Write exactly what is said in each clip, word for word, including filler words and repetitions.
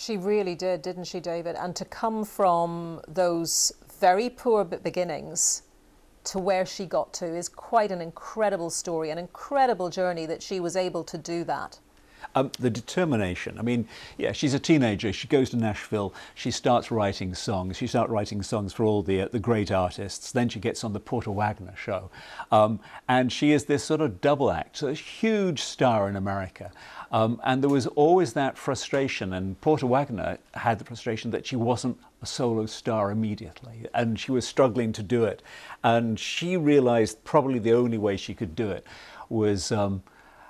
She really did, didn't she, David? And to come from those very poor beginnings to where she got to is quite an incredible story, an incredible journey that she was able to do that. Um, the determination. I mean, yeah, she's a teenager. She goes to Nashville. She starts writing songs. She starts writing songs for all the uh, the great artists. Then she gets on the Porter Wagoner show, um, and she is this sort of double act, so a huge star in America. Um, and there was always that frustration, and Porter Wagoner had the frustration that she wasn't a solo star immediately, and she was struggling to do it. And she realized probably the only way she could do it was um,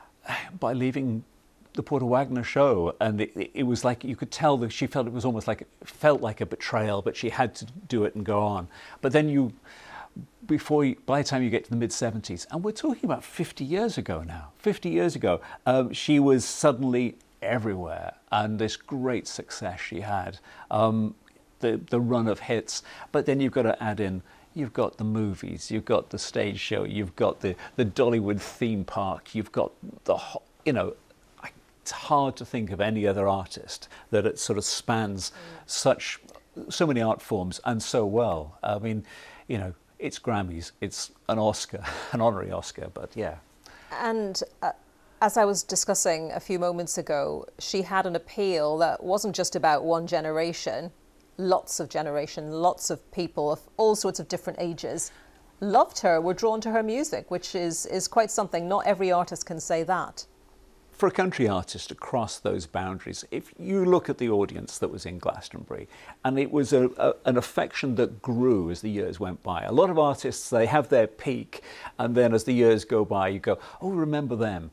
by leaving the Porter Wagoner show, and it, it was like you could tell that she felt it was almost like it felt like a betrayal, but she had to do it and go on. But then you, before you, by the time you get to the mid seventies, and we're talking about fifty years ago now, fifty years ago, um, she was suddenly everywhere, and this great success she had, um, the the run of hits. But then you've got to add in. You've got the movies, you've got the stage show, you've got the the Dollywood theme park, you've got the you know. It's hard to think of any other artist that it sort of spans such, so many art forms and so well. I mean, you know, it's Grammys, it's an Oscar, an honorary Oscar, but yeah. And uh, as I was discussing a few moments ago, she had an appeal that wasn't just about one generation, lots of generation, lots of people of all sorts of different ages loved her, were drawn to her music, which is, is quite something. Not every artist can say that. For a country artist to cross those boundaries, if you look at the audience that was in Glastonbury, and it was a, a, an affection that grew as the years went by. A lot of artists, they have their peak, and then as the years go by, you go, oh, remember them.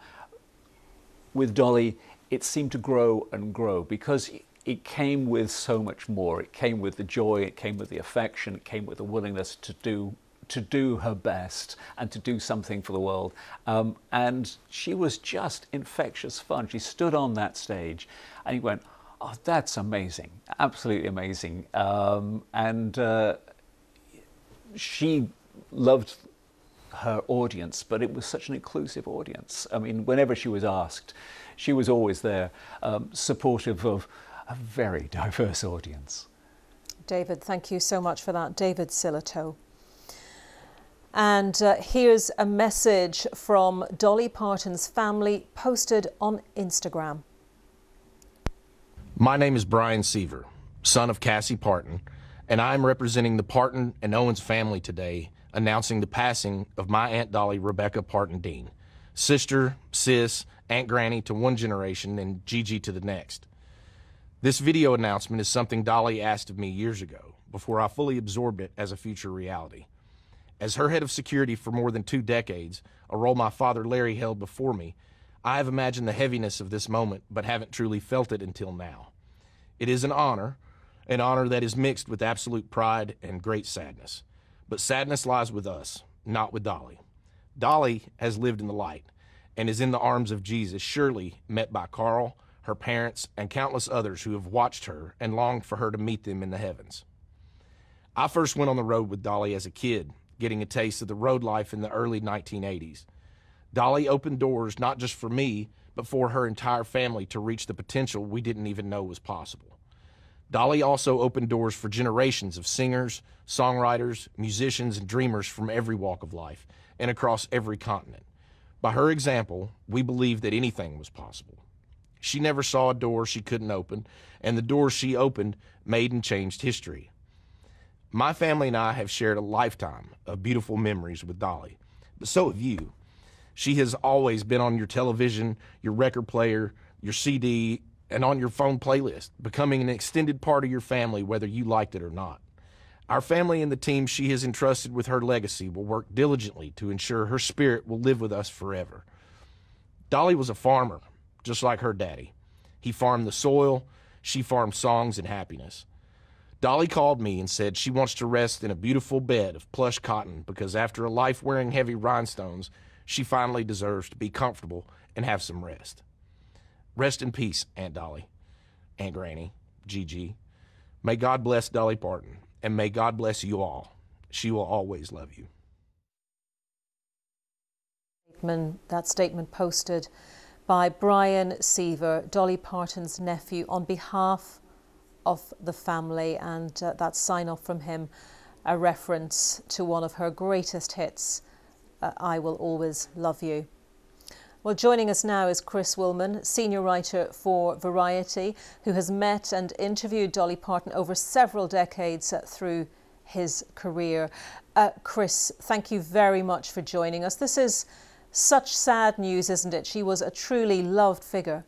With Dolly, it seemed to grow and grow because it came with so much more. It came with the joy, it came with the affection, it came with the willingness to do to do her best and to do something for the world. Um, and she was just infectious fun. She stood on that stage and you went, oh, that's amazing, absolutely amazing. Um, and uh, she loved her audience, but it was such an inclusive audience. I mean, whenever she was asked, she was always there, um, supportive of a very diverse audience. David, thank you so much for that. David Sillitoe. And uh, here's a message from Dolly Parton's family posted on Instagram. My name is Brian Seaver, son of Cassie Parton, and I'm representing the Parton and Owens family today, announcing the passing of my Aunt Dolly Rebecca Parton Dean, sister, sis, Aunt Granny to one generation and Gigi to the next. This video announcement is something Dolly asked of me years ago, before I fully absorbed it as a future reality. As her head of security for more than two decades, a role my father Larry held before me, I have imagined the heaviness of this moment, but haven't truly felt it until now. It is an honor, an honor that is mixed with absolute pride and great sadness. But sadness lies with us, not with Dolly. Dolly has lived in the light and is in the arms of Jesus, surely met by Carl, her parents, and countless others who have watched her and longed for her to meet them in the heavens. I first went on the road with Dolly as a kid, getting a taste of the road life in the early nineteen eighties. Dolly opened doors not just for me, but for her entire family to reach the potential we didn't even know was possible. Dolly also opened doors for generations of singers, songwriters, musicians, and dreamers from every walk of life and across every continent. By her example, we believed that anything was possible. She never saw a door she couldn't open, and the doors she opened made and changed history. My family and I have shared a lifetime of beautiful memories with Dolly, but so have you. She has always been on your television, your record player, your C D, and on your phone playlist, becoming an extended part of your family whether you liked it or not. Our family and the team she has entrusted with her legacy will work diligently to ensure her spirit will live with us forever. Dolly was a farmer, just like her daddy. He farmed the soil, she farmed songs and happiness. Dolly called me and said she wants to rest in a beautiful bed of plush cotton because after a life wearing heavy rhinestones, she finally deserves to be comfortable and have some rest. Rest in peace, Aunt Dolly, Aunt Granny, Gigi. May God bless Dolly Parton, and may God bless you all. She will always love you. That statement posted by Brian Seaver, Dolly Parton's nephew, on behalf of the family, and uh, that sign off from him, a reference to one of her greatest hits, uh, I Will Always Love You. Well, joining us now is Chris Willman, senior writer for Variety, who has met and interviewed Dolly Parton over several decades uh, through his career. Uh, Chris, thank you very much for joining us. This is such sad news, isn't it? She was a truly loved figure.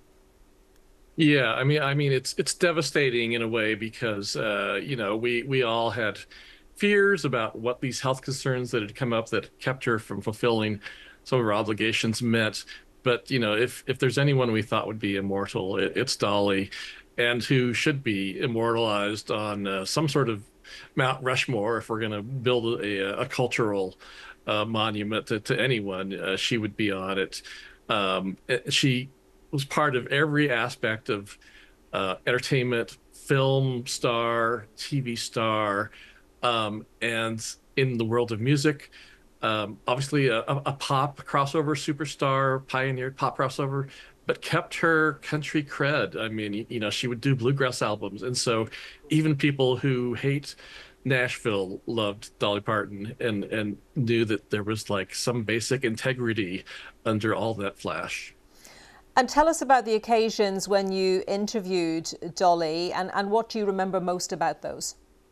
Yeah, I mean, I mean, it's it's devastating in a way because uh, you know we we all had fears about what these health concerns that had come up that kept her from fulfilling some of her obligations meant. But you know, if if there's anyone we thought would be immortal, it, it's Dolly, and who should be immortalized on uh, some sort of Mount Rushmore if we're going to build a, a cultural uh, monument to, to anyone. Uh, she would be on it. Um, she was part of every aspect of uh, entertainment, film star, T V star, um, and in the world of music. Um, obviously a, a pop crossover superstar, pioneered pop crossover, but kept her country cred. I mean, you, you know, she would do bluegrass albums. And so even people who hate Nashville loved Dolly Parton and, and knew that there was like some basic integrity under all that flash. And tell us about the occasions when you interviewed Dolly, and, and what do you remember most about those?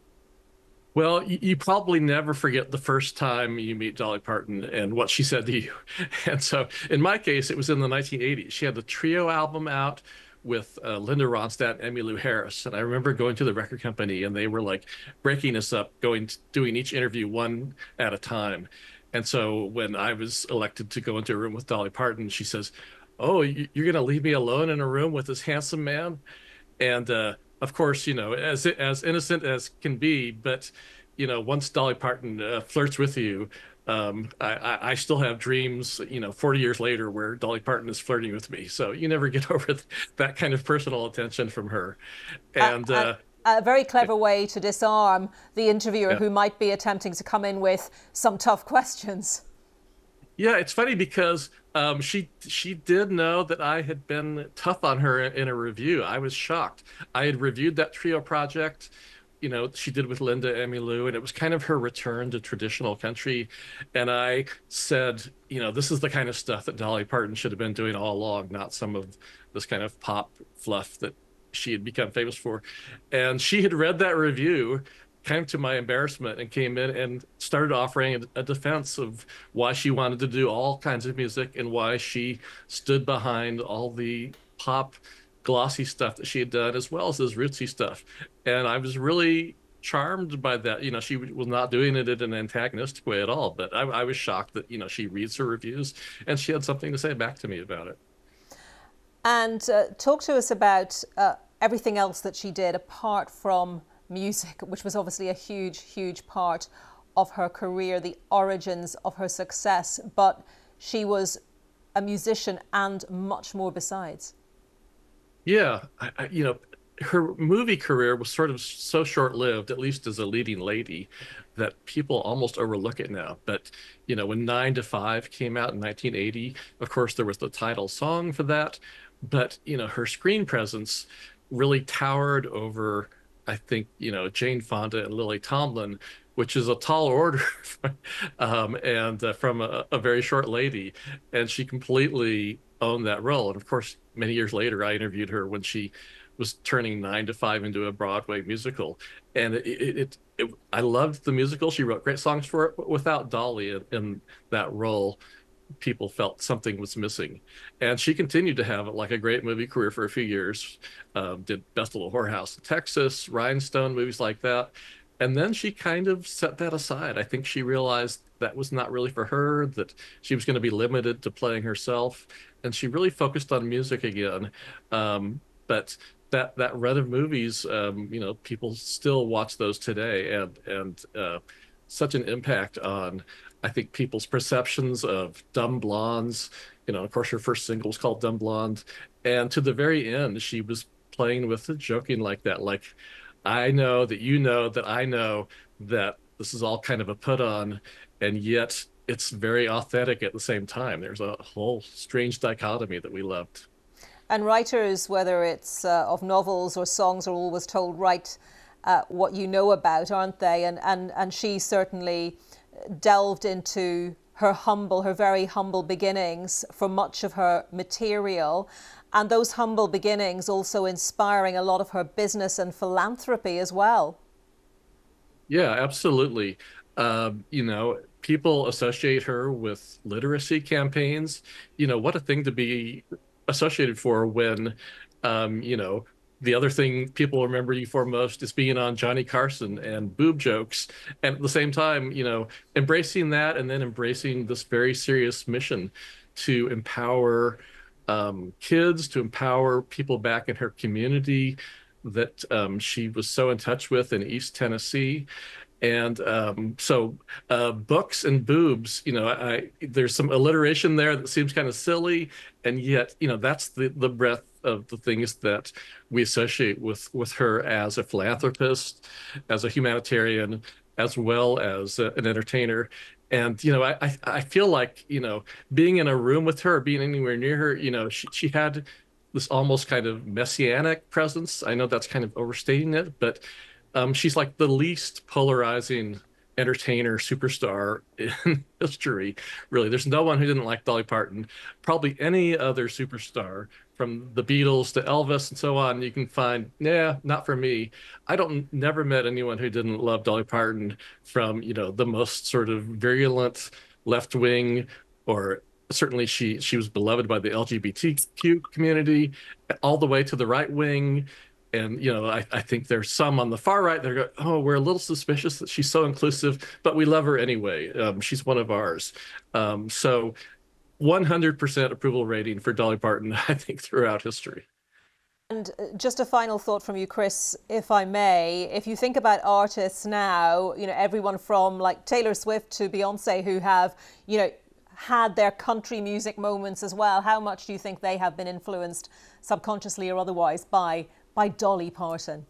Well, you, you probably never forget the first time you meet Dolly Parton and what she said to you. And so in my case, it was in the nineteen eighties. She had the trio album out with uh, Linda Ronstadt and Emmylou Harris. And I remember going to the record company and they were like breaking us up, going doing each interview one at a time. And so when I was elected to go into a room with Dolly Parton, she says, "Oh, you're going to leave me alone in a room with this handsome man?" And uh, of course, you know, as as innocent as can be, but you know, once Dolly Parton uh, flirts with you, um, I, I still have dreams, you know, forty years later where Dolly Parton is flirting with me. So you never get over that kind of personal attention from her. And a, uh, a, a very clever way to disarm the interviewer yeah. who might be attempting to come in with some tough questions. Yeah, it's funny because um, she she did know that I had been tough on her in a review. I was shocked. I had reviewed that trio project, you know, she did with Linda Emmylou, and it was kind of her return to traditional country. And I said, you know, this is the kind of stuff that Dolly Parton should have been doing all along, not some of this kind of pop fluff that she had become famous for. And she had read that review, kind of to my embarrassment, and came in and started offering a, a defense of why she wanted to do all kinds of music and why she stood behind all the pop glossy stuff that she had done as well as this rootsy stuff. And I was really charmed by that. You know, she was not doing it in an antagonistic way at all, but I, I was shocked that, you know, she reads her reviews and she had something to say back to me about it. And uh, talk to us about uh, everything else that she did apart from music, which was obviously a huge, huge part of her career, the origins of her success, but she was a musician and much more besides. Yeah, I, I, you know, her movie career was sort of so short-lived, at least as a leading lady, that people almost overlook it now. But, you know, when Nine to Five came out in nineteen eighty, of course, there was the title song for that. But, you know, her screen presence really towered over, I think, you know, Jane Fonda and Lily Tomlin, which is a tall order um, and uh, from a, a very short lady. And she completely owned that role. And of course, many years later, I interviewed her when she was turning Nine to Five into a Broadway musical. And it, it, it, it I loved the musical. She wrote great songs for it, but without Dolly in, in that role, people felt something was missing. And she continued to have like a great movie career for a few years. Um, did Best Little Whorehouse in Texas, Rhinestone, movies like that. And then she kind of set that aside. I think she realized that was not really for her, that she was going to be limited to playing herself. And she really focused on music again. Um, but that that run of movies, um, you know, people still watch those today, and and uh, such an impact on, I think, people's perceptions of Dumb Blondes. You know, of course, her first single was called Dumb Blonde, and to the very end, she was playing with it, joking like that, like, I know that you know that I know that this is all kind of a put on, and yet it's very authentic at the same time. There's a whole strange dichotomy that we loved. And writers, whether it's uh, of novels or songs, are always told, write uh, what you know about, aren't they? And, and, and she certainly delved into her humble, her very humble beginnings for much of her material. And those humble beginnings also inspiring a lot of her business and philanthropy as well. Yeah, absolutely. Um, you know, people associate her with literacy campaigns. You know, what a thing to be associated for when, um, you know, the other thing people remember you for most is being on Johnny Carson and boob jokes. And at the same time, you know, embracing that and then embracing this very serious mission to empower um, kids, to empower people back in her community that um, she was so in touch with in East Tennessee. And um, so uh, books and boobs, you know, I, there's some alliteration there that seems kind of silly. And yet, you know, that's the, the breadth of the things that we associate with, with her as a philanthropist, as a humanitarian, as well as a, an entertainer. And, you know, I, I, I feel like, you know, being in a room with her, being anywhere near her, you know, she, she had this almost kind of messianic presence. I know that's kind of overstating it, but um, she's like the least polarizing entertainer superstar in history, really. There's no one who didn't like Dolly Parton. Probably any other superstar, from the Beatles to Elvis and so on, you can find, yeah, not for me. I don't never met anyone who didn't love Dolly Parton, from, you know, the most sort of virulent left wing, or certainly she she was beloved by the L G B T Q community, all the way to the right wing. And, you know, I, I think there's some on the far right that are, oh, we're a little suspicious that she's so inclusive, but we love her anyway. Um, she's one of ours. Um, so one hundred percent approval rating for Dolly Parton, I think, throughout history. And just a final thought from you, Chris, if I may. If you think about artists now, you know, everyone from like Taylor Swift to Beyonce, who have, you know, had their country music moments as well, how much do you think they have been influenced subconsciously or otherwise by by Dolly Parton?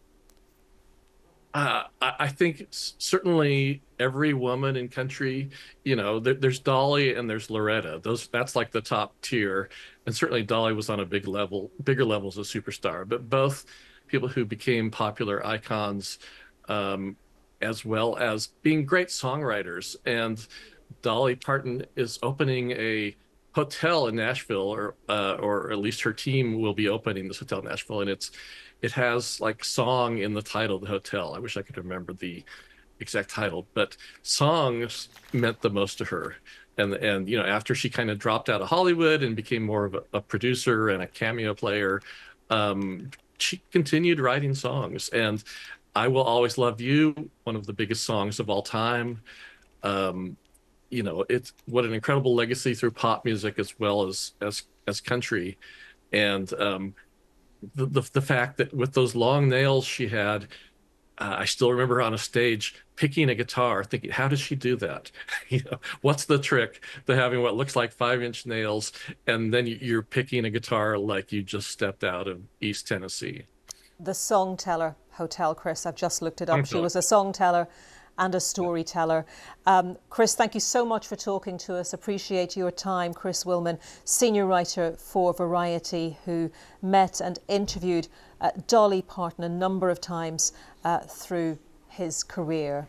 Uh, I think certainly every woman in country, you know, there, there's Dolly and there's Loretta. Those that's like the top tier, and certainly Dolly was on a big level, bigger level as a superstar. But both people who became popular icons, um, as well as being great songwriters. And Dolly Parton is opening a hotel in Nashville, or uh, or at least her team will be opening this hotel in Nashville, and it's it has like song in the title of the hotel. I wish I could remember the exact title, but songs meant the most to her. And and you know, after she kind of dropped out of Hollywood and became more of a, a producer and a cameo player, um, she continued writing songs. And I Will Always Love You, one of the biggest songs of all time. Um, you know, it's what an incredible legacy through pop music as well as as as country. And um, the, the the fact that with those long nails she had, uh, I still remember her on a stage picking a guitar, thinking, how does she do that? You know, what's the trick to having what looks like five-inch nails, and then you're picking a guitar like you just stepped out of East Tennessee? The Songteller Hotel, Chris. I've just looked it up. She was a songteller and a storyteller. Um, Chris, thank you so much for talking to us. Appreciate your time. Chris Willman, senior writer for Variety, who met and interviewed uh, Dolly Parton a number of times uh, through his career.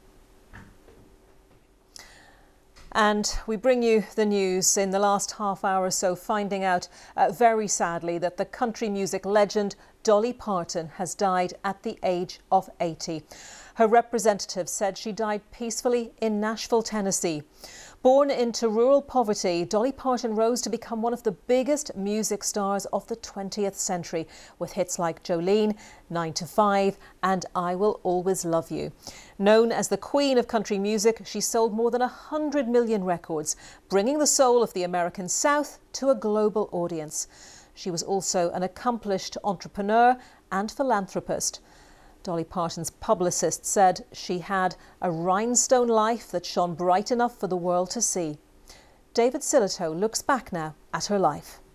And we bring you the news in the last half hour or so, finding out uh, very sadly that the country music legend Dolly Parton has died at the age of eighty. Her representative said she died peacefully in Nashville, Tennessee. Born into rural poverty, Dolly Parton rose to become one of the biggest music stars of the twentieth century, with hits like Jolene, nine to five and I Will Always Love You. Known as the Queen of Country Music, she sold more than one hundred million records, bringing the soul of the American South to a global audience. She was also an accomplished entrepreneur and philanthropist. Dolly Parton's publicist said she had a rhinestone life that shone bright enough for the world to see. David Sillitoe looks back now at her life.